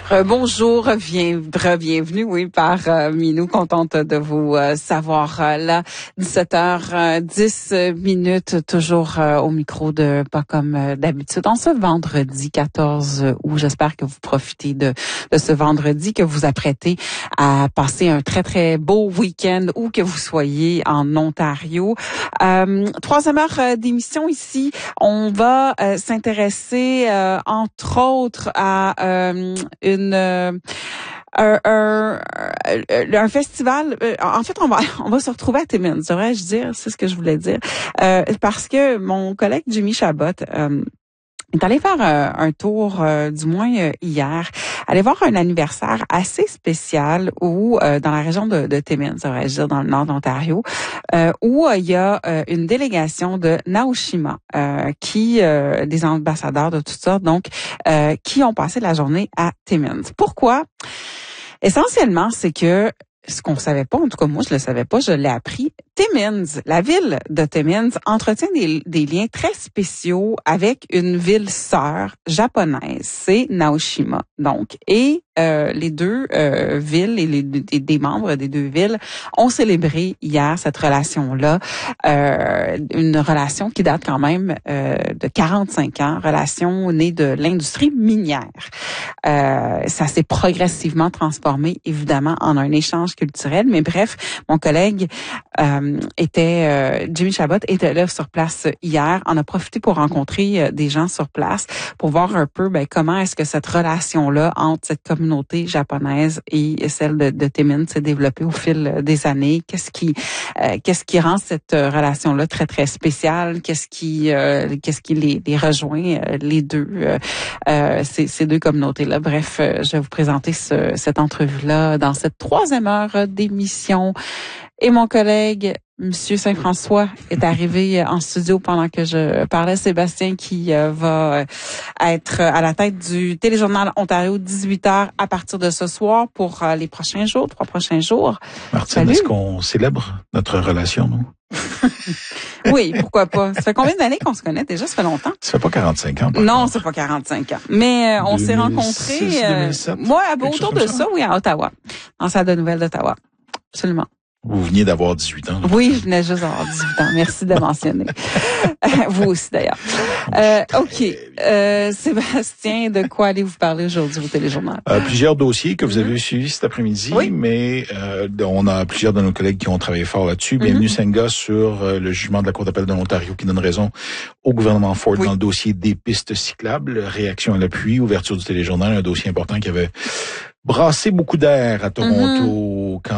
Bonjour, bienvenue, oui, par Minou, contente de vous savoir là. 17h10 minutes, toujours au micro de Pas comme d'habitude. En ce vendredi 14 août, j'espère que vous profitez de ce vendredi, que vous apprêtez à passer un très, très beau week-end où que vous soyez en Ontario. Troisième heure d'émission ici, on va s'intéresser entre autres à un festival. En fait, on va se retrouver à Timmins, devrais-je dire, c'est ce que je voulais dire, parce que mon collègue Jimmy Chabot est allé faire un tour, du moins hier, aller voir un anniversaire assez spécial où dans la région de Timmins, devrais-je dire, dans le nord d'Ontario, où il y a une délégation de Naoshima, qui des ambassadeurs de toutes sortes, donc qui ont passé la journée à Timmins. Pourquoi? Essentiellement, c'est que ce qu'on savait pas, en tout cas moi je le savais pas, je l'ai appris. Timmins, la ville de Timmins, entretient des liens très spéciaux avec une ville sœur japonaise, c'est Naoshima. Donc, et les deux villes et des membres des deux villes ont célébré hier cette relation-là, une relation qui date quand même de 45 ans, relation née de l'industrie minière. Ça s'est progressivement transformé, évidemment, en un échange culturel, mais bref, mon collègue Jimmy Chabot était là sur place hier. On a profité pour rencontrer des gens sur place pour voir un peu comment est-ce que cette relation-là entre cette communauté japonaise et celle de Timmins s'est développée au fil des années. Qu'est-ce qui rend cette relation-là très très spéciale? Qu'est-ce qui les rejoint les deux ces deux communautés-là? Bref, je vais vous présenter cette entrevue-là dans cette troisième heure d'émission. Et mon collègue, Monsieur Saint-François, est arrivé en studio pendant que je parlais. Sébastien qui va être à la tête du Téléjournal Ontario 18h à partir de ce soir pour les prochains jours, 3 prochains jours. Martine, est-ce qu'on célèbre notre relation, nous? Oui, pourquoi pas. Ça fait combien d'années qu'on se connaît déjà? Ça fait longtemps? Ça fait pas 45 ans. Non, ça fait pas 45 ans. Mais on s'est rencontrés, 2007, moi, autour de ça, oui, à Ottawa, en salle de nouvelles d'Ottawa. Absolument. Vous veniez d'avoir 18 ans. Oui, je venais juste d'avoir 18 ans. Merci de mentionner. Vous aussi, d'ailleurs. OK. Sébastien, de quoi allez-vous parler aujourd'hui au Téléjournal? Plusieurs dossiers que vous avez suivis cet après-midi, oui. Mais on a plusieurs de nos collègues qui ont travaillé fort là-dessus. Bienvenue, Senga, sur le jugement de la Cour d'appel de l'Ontario qui donne raison au gouvernement Ford dans le dossier des pistes cyclables. Réaction à l'appui, ouverture du Téléjournal, un dossier important qui avait brassé beaucoup d'air à Toronto quand